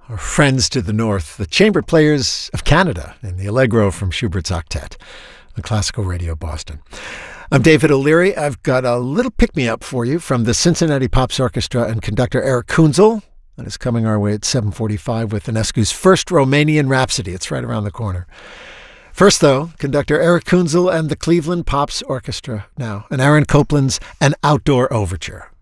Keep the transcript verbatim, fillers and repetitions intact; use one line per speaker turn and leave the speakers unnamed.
our friends to the north, the chamber players of Canada in the Allegro from Schubert's Octet on Classical Radio Boston. I'm David O'Leary. I've got a little pick-me-up for you from the Cincinnati Pops Orchestra and conductor Eric Kunzel. That is coming our way at seven forty-five with Enescu's first Romanian Rhapsody. It's right around the corner. First, though, conductor Eric Kunzel and the Cleveland Pops Orchestra now, and Aaron Copland's An Outdoor Overture.